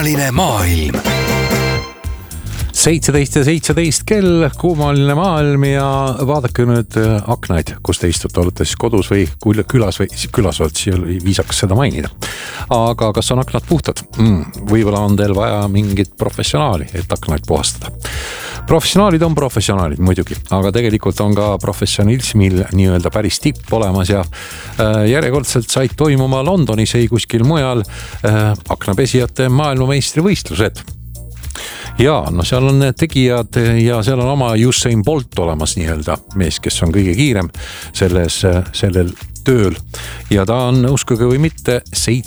Kummaline maailm. 17 kell, kummaline maailm ja vaadake nüüd aknaid, kus te istute, olete siis kodus või külas olete, siia oli viisakas seda mainida. Aga kas on aknad puhtad? Võibolla on teil vaja mingit professionaali, et aknaid puhastada. Professionaalid on professionaalid muidugi, aga tegelikult on ka professionalismil nii-öelda päris tipp olemas ja järjekordselt said toimuma Londonis, ei kuskil mujal aknapesijate maailmameistrivõistlused. Ja, no seal on tegijad ja seal on oma Usain Bolt olemas nii-öelda mees, kes on kõige kiirem sellel tööl. Ja ta on, uskuge või mitte,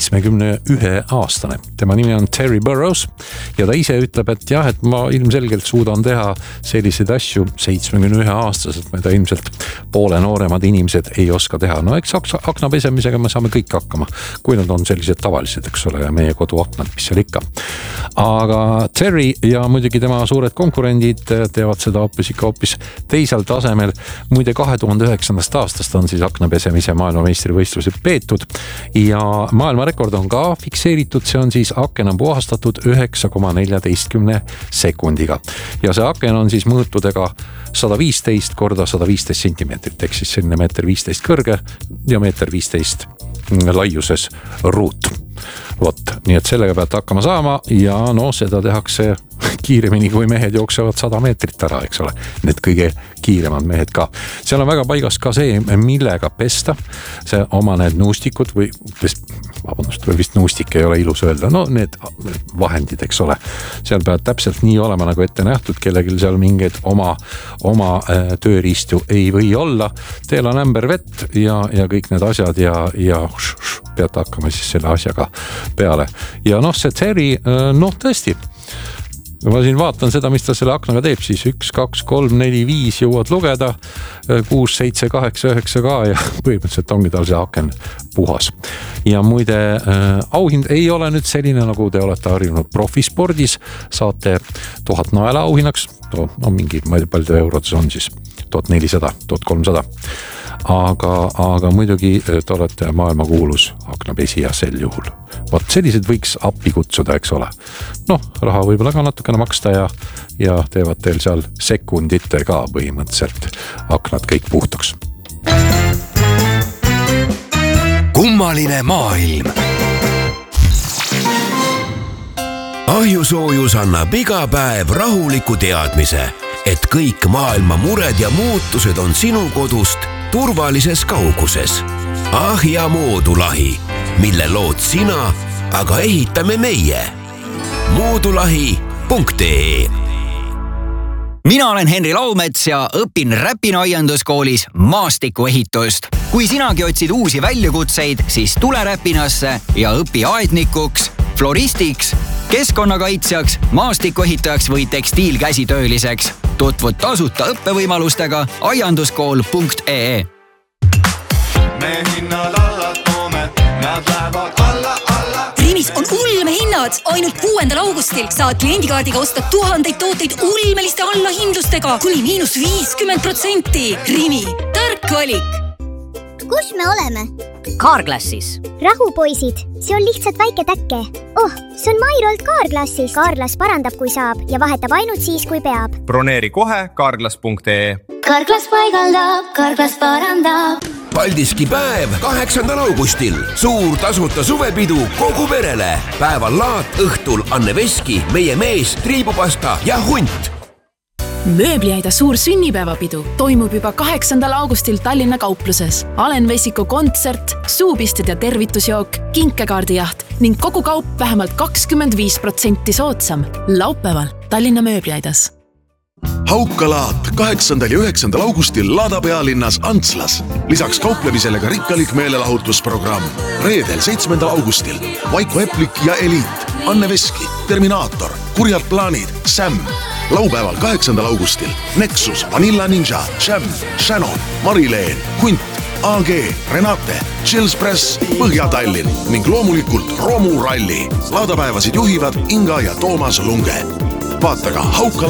71-aastane. Tema nimi on Terry Burrows ja ta ise ütleb, et jah, et ma ilmselgelt suudan teha selliseid asju 71-aastaselt, mida ilmselt poole nooremad inimesed ei oska teha. No eks akna pesemisega me saame kõik hakkama, kui nad on sellised tavalised, eks ole, ja meie koduaknad, mis seal ikka. Aga Terry ja muidugi tema suured konkurendid teevad seda hoopis teisel tasemel. Muide 2009. aastast on siis akna pesemise maailmameistrivõistlused peetud ja maailmarekord on ka fikseeritud, see on siis aken on puhastatud 9,14 sekundiga ja see aken on siis mõõtudega 115 korda 115 sentimeetrit, ehk siis selline 1,15 m kõrge ja 1,15 m laiuses ruut. Vot, nii et sellega peate hakkama saama ja no seda tehakse kiiremini, kui mehed jooksevad 100 meetrit ära, eks ole. Need kõige kiiremad mehed ka. Seal on väga paigas ka see, millega pesta. See oma need nuustikud või vist nuustik ei ole ilus öelda. No need vahendid, eks ole. Seal peavad täpselt nii olema nagu ette nähtud, kellegil seal mingeid oma tööriistu ei või olla. Teil on ämber vett ja kõik need asjad ja peate hakkama siis selle asjaga peale. Ja noh, see Terry, noh tõesti, ma siin vaatan seda, mis ta selle aknaga teeb, siis 1, 2, 3, 4, 5 jõuad lugeda, 6, 7, 8, 9 ka ja põhimõtteliselt ongi tal see aken puhas. Ja muide, auhind ei ole nüüd selline, nagu te olete harjunud profispordis, saate 1000 naela auhinnaks, no mingi, ma ei tea, palju eurodes on siis 1400, 1300. Aga muidugi te olete maailmakuulus aknapesija sel juhul. Vot sellised võiks appi kutsuda, eks ole. Noh, raha võib-olla ka natukene maksta ja teevad teil seal sekundite ka põhimõtteliselt aknad kõik puhtaks. Kummaline maailm. Ahjusoojus annab iga päev rahuliku teadmise, et kõik maailma mured ja muutused on sinu kodust turvalises kauguses. Ahja moodulahi, mille lood sina, aga ehitame meie. Moodulahi.ee. Mina olen Henri Laumets ja õpin Räpina aianduskoolis maastikuehitust. Kui sinagi otsid uusi väljakutseid, siis tule Räpinasse ja õpi aednikuks, floristiks, keskkonnakaitsjaks, maastikuehitajaks või tekstiilkäsitööliseks. Tutvud tasuta õppevõimalustega aianduskool.ee. Me hinnad alla toome, nad lähevad alla. Rimis on ulmehinnad. Ainult 6. augustil saad kliendikaardiga osta 1000 tooteid ulmeliste allahindlustega kuni -50%. Rimi, tark valik. Kus me oleme? Carglassis. Rahu poisid, see on lihtsalt väike täkke. See on Mairolt Carglassis. Carglass parandab, kui saab ja vahetab ainult siis, kui peab. Broneeri kohe Carglass.ee. Carglass paigaldab, Carglass parandab. Paldiski päev 8. augustil. Suur tasuta suvepidu kogu perele. Päeval laat, õhtul Anne Veski, meie mees, triibupasta ja hunt. Mööbliaida suur sünnipäevapidu toimub juba 8. augustil Tallinna kaupluses. Alen Vesiku kontsert, suupisted ja tervitusjook, kinkekaardijaht ning kogu kaup vähemalt 25% soodsam. Laupäeval Tallinna mööbliaidas. Haukalaat 8. ja 9. augustil Lada pealinnas Antslas. Lisaks kauplemisele ka rikkalik meelelahutusprogramm. Reedel 7. augustil Vaiko Eplik ja Eliit, Anne Veski, Terminaator, Kurjad plaanid, Sam. Laupäeval 8. augustil Nexus, Vanilla Ninja, Jam, Shannon, Marileen, Hunt, AG, Renate, Chills Press, Põhja-Tallinn ning loomulikult Romu Ralli. Laadapäevasid juhivad Inga ja Toomas Lunge. Vaata ka Haukalaat